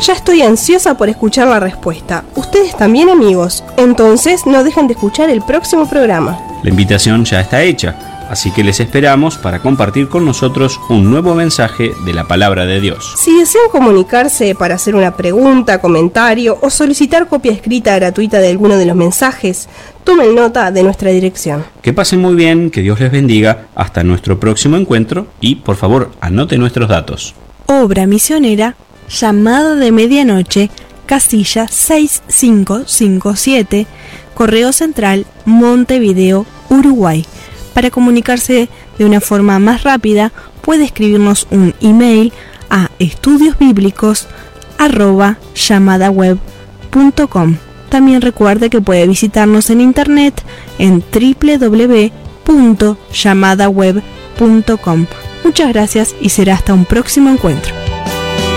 Ya estoy ansiosa por escuchar la respuesta. Ustedes también, amigos. Entonces, no dejen de escuchar el próximo programa. La invitación ya está hecha, así que les esperamos para compartir con nosotros un nuevo mensaje de la Palabra de Dios. Si desean comunicarse para hacer una pregunta, comentario o solicitar copia escrita gratuita de alguno de los mensajes, tomen nota de nuestra dirección. Que pasen muy bien, que Dios les bendiga, hasta nuestro próximo encuentro y, por favor, anoten nuestros datos. Obra misionera, Llamada de Medianoche, casilla 6557, Correo Central, Montevideo, Uruguay. Para comunicarse de una forma más rápida, puede escribirnos un email a estudiosbiblicos@llamadaweb.com. También recuerde que puede visitarnos en internet en www.llamadaweb.com. Muchas gracias y será hasta un próximo encuentro.